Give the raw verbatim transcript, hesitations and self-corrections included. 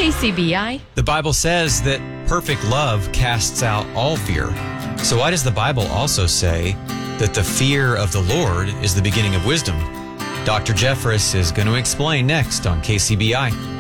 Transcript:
K C B I. The Bible says that perfect love casts out all fear. So why does the Bible also say that the fear of the Lord is the beginning of wisdom? Doctor Jeffress is going to explain next on K C B I.